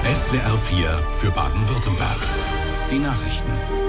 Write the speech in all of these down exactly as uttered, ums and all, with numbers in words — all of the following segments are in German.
S W R vier für Baden-Württemberg. Die Nachrichten.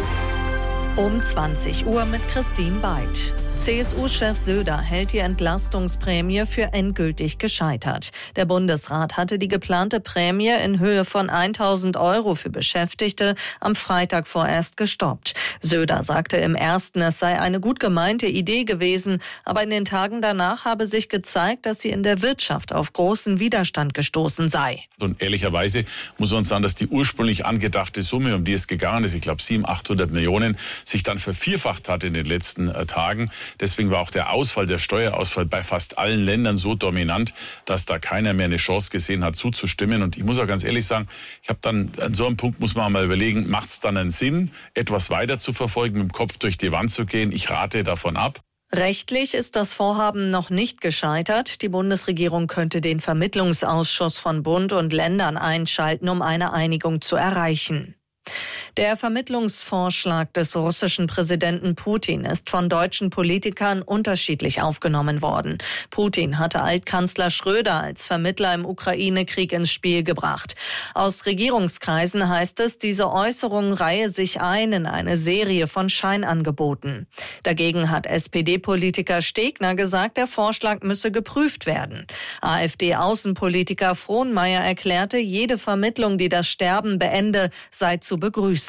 Um zwanzig Uhr mit Christine Beid. C S U-Chef Söder hält die Entlastungsprämie für endgültig gescheitert. Der Bundesrat hatte die geplante Prämie in Höhe von tausend Euro für Beschäftigte am Freitag vorerst gestoppt. Söder sagte im ersten, es sei eine gut gemeinte Idee gewesen, aber in den Tagen danach habe sich gezeigt, dass sie in der Wirtschaft auf großen Widerstand gestoßen sei. Und ehrlicherweise muss man sagen, dass die ursprünglich angedachte Summe, um die es gegangen ist, ich glaube siebenhundert, achthundert Millionen, sich dann vervierfacht hat in den letzten äh, Tagen. Deswegen war auch der Ausfall, der Steuerausfall bei fast allen Ländern so dominant, dass da keiner mehr eine Chance gesehen hat, zuzustimmen. Und ich muss auch ganz ehrlich sagen, ich habe dann an so einem Punkt muss man mal überlegen, macht es dann einen Sinn, etwas weiter zu verfolgen, mit dem Kopf durch die Wand zu gehen? Ich rate davon ab. Rechtlich ist das Vorhaben noch nicht gescheitert. Die Bundesregierung könnte den Vermittlungsausschuss von Bund und Ländern einschalten, um eine Einigung zu erreichen. Der Vermittlungsvorschlag des russischen Präsidenten Putin ist von deutschen Politikern unterschiedlich aufgenommen worden. Putin hatte Altkanzler Schröder als Vermittler im Ukraine-Krieg ins Spiel gebracht. Aus Regierungskreisen heißt es, diese Äußerung reihe sich ein in eine Serie von Scheinangeboten. Dagegen hat S P D-Politiker Stegner gesagt, der Vorschlag müsse geprüft werden. AfD-Außenpolitiker Frohnmeier erklärte, jede Vermittlung, die das Sterben beende, sei zu begrüßen.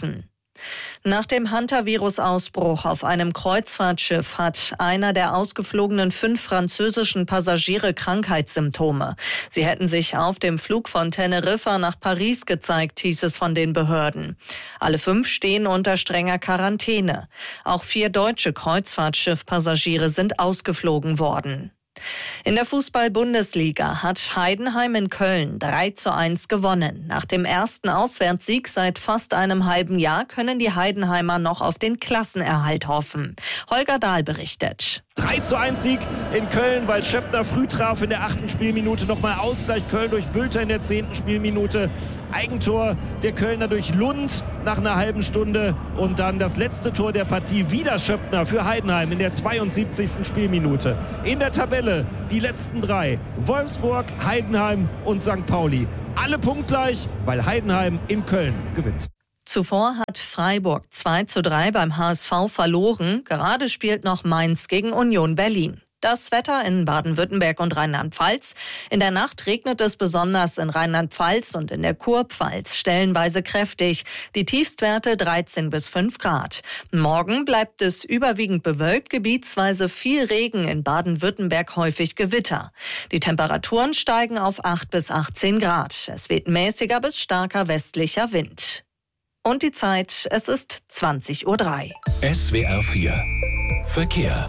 Nach dem Hantavirus-Ausbruch auf einem Kreuzfahrtschiff hat einer der ausgeflogenen fünf französischen Passagiere Krankheitssymptome. Sie hätten sich auf dem Flug von Teneriffa nach Paris gezeigt, hieß es von den Behörden. Alle fünf stehen unter strenger Quarantäne. Auch vier deutsche Kreuzfahrtschiff-Passagiere sind ausgeflogen worden. In der Fußball-Bundesliga hat Heidenheim in Köln drei zu eins gewonnen. Nach dem ersten Auswärtssieg seit fast einem halben Jahr können die Heidenheimer noch auf den Klassenerhalt hoffen. Holger Dahl berichtet. drei zu eins Sieg in Köln, weil Schöppner früh traf in der achten Spielminute. Nochmal Ausgleich Köln durch Bülter in der zehnten Spielminute. Eigentor der Kölner durch Lund nach einer halben Stunde. Und dann das letzte Tor der Partie, wieder Schöppner für Heidenheim in der zweiundsiebzigsten Spielminute. In der Tabelle die letzten drei: Wolfsburg, Heidenheim und Sankt Pauli. Alle punktgleich, weil Heidenheim in Köln gewinnt. Zuvor hat Freiburg zwei zu drei beim H S V verloren. Gerade spielt noch Mainz gegen Union Berlin. Das Wetter in Baden-Württemberg und Rheinland-Pfalz. In der Nacht regnet es besonders in Rheinland-Pfalz und in der Kurpfalz stellenweise kräftig. Die Tiefstwerte dreizehn bis fünf Grad. Morgen bleibt es überwiegend bewölkt, gebietsweise viel Regen, in Baden-Württemberg häufig Gewitter. Die Temperaturen steigen auf acht bis achtzehn Grad. Es weht mäßiger bis starker westlicher Wind. Und die Zeit, es ist zwanzig Uhr drei. S W R vier Verkehr.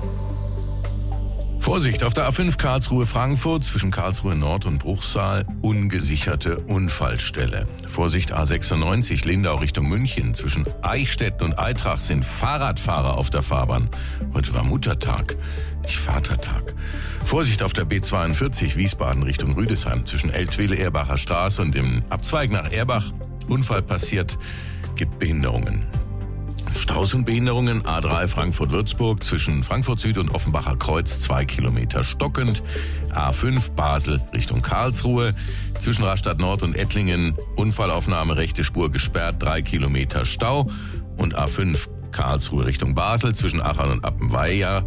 Vorsicht, auf der A fünf Karlsruhe-Frankfurt zwischen Karlsruhe Nord und Bruchsal, ungesicherte Unfallstelle. Vorsicht, A sechsundneunzig Lindau Richtung München, zwischen Eichstätten und Eintracht sind Fahrradfahrer auf der Fahrbahn. Heute war Muttertag, nicht Vatertag. Vorsicht auf der B zweiundvierzig Wiesbaden Richtung Rüdesheim, zwischen Eltville-Erbacher Straße und dem Abzweig nach Erbach. Unfall passiert, gibt Behinderungen. Staus und Behinderungen, A drei Frankfurt-Würzburg zwischen Frankfurt Süd und Offenbacher Kreuz, zwei Kilometer stockend. A fünf Basel Richtung Karlsruhe, zwischen Rastatt Nord und Ettlingen, Unfallaufnahme, rechte Spur gesperrt, drei Kilometer Stau. Und A fünf Karlsruhe Richtung Basel, zwischen Achern und Appenweier,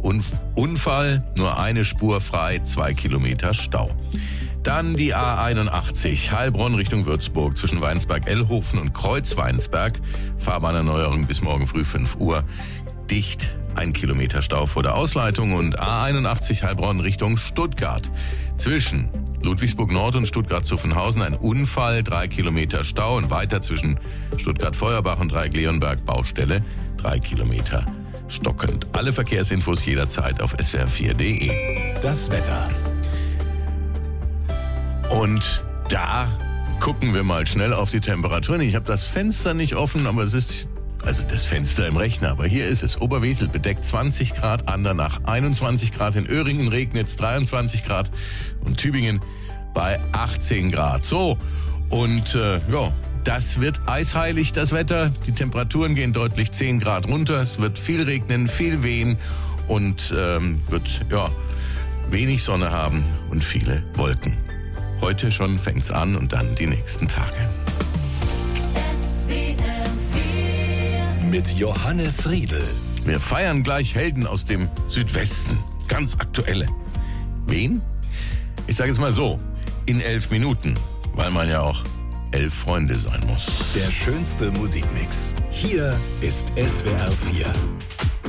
Unfall, nur eine Spur frei, zwei Kilometer Stau. Dann die A einundachtzig, Heilbronn Richtung Würzburg, zwischen Weinsberg-Ellhofen und Kreuz-Weinsberg. Fahrbahnerneuerung bis morgen früh fünf Uhr. Dicht, ein Kilometer Stau vor der Ausleitung. Und A einundachtzig Heilbronn Richtung Stuttgart. Zwischen Ludwigsburg Nord und Stuttgart-Zuffenhausen ein Unfall, drei Kilometer Stau. Und weiter zwischen Stuttgart-Feuerbach und Dreieck-Leonberg Baustelle, drei Kilometer stockend. Alle Verkehrsinfos jederzeit auf S W R vier punkt de. Das Wetter. Und da gucken wir mal schnell auf die Temperaturen. Ich habe das Fenster nicht offen, aber es ist, also das Fenster im Rechner, aber hier ist es. Oberwesel bedeckt zwanzig Grad, Andernach einundzwanzig Grad, in Öhringen regnet es dreiundzwanzig Grad und Tübingen bei achtzehn Grad. So, und äh, ja, das wird eisheilig, das Wetter. Die Temperaturen gehen deutlich zehn Grad runter. Es wird viel regnen, viel wehen und ähm, wird ja wenig Sonne haben und viele Wolken. Heute schon fängt's an und dann die nächsten Tage. Mit Johannes Riedl. Wir feiern gleich Helden aus dem Südwesten. Ganz aktuelle. Wen? Ich sage jetzt mal so, in elf Minuten, weil man ja auch elf Freunde sein muss. Der schönste Musikmix. Hier ist S W R vier.